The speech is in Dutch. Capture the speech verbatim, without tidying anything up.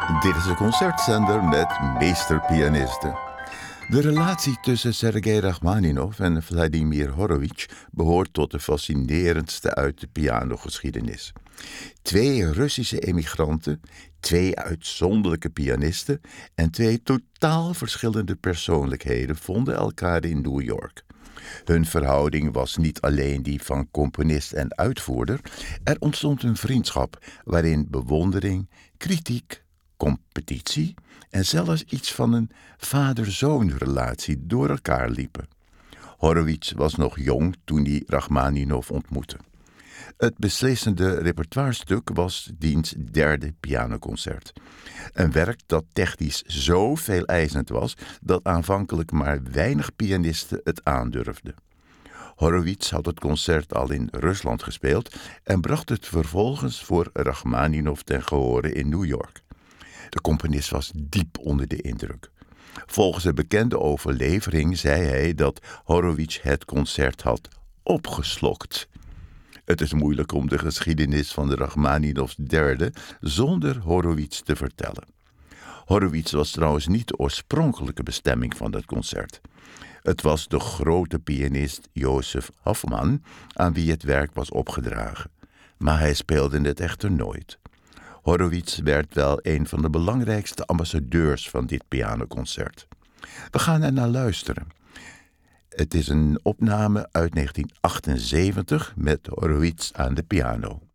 Dit is een concertzender met meesterpianisten. De relatie tussen Sergei Rachmaninov en Vladimir Horowitz behoort tot de fascinerendste uit de pianogeschiedenis. Twee Russische emigranten, twee uitzonderlijke pianisten en twee totaal verschillende persoonlijkheden vonden elkaar in New York. Hun verhouding was niet alleen die van componist en uitvoerder. Er ontstond een vriendschap waarin bewondering, kritiek, competitie en zelfs iets van een vader-zoon-relatie door elkaar liepen. Horowitz was nog jong toen hij Rachmaninov ontmoette. Het beslissende repertoirestuk was diens derde pianoconcert. Een werk dat technisch zo veeleisend was dat aanvankelijk maar weinig pianisten het aandurfden. Horowitz had het concert al in Rusland gespeeld en bracht het vervolgens voor Rachmaninov ten gehore in New York. De componist was diep onder de indruk. Volgens een bekende overlevering zei hij dat Horowitz het concert had opgeslokt. Het is moeilijk om de geschiedenis van de Rachmaninovs derde zonder Horowitz te vertellen. Horowitz was trouwens niet de oorspronkelijke bestemming van het concert. Het was de grote pianist Josef Hoffmann aan wie het werk was opgedragen. Maar hij speelde het echter nooit. Horowitz werd wel een van de belangrijkste ambassadeurs van dit pianoconcert. We gaan er naar luisteren. Het is een opname uit negentien achtenzeventig met Horowitz aan de piano.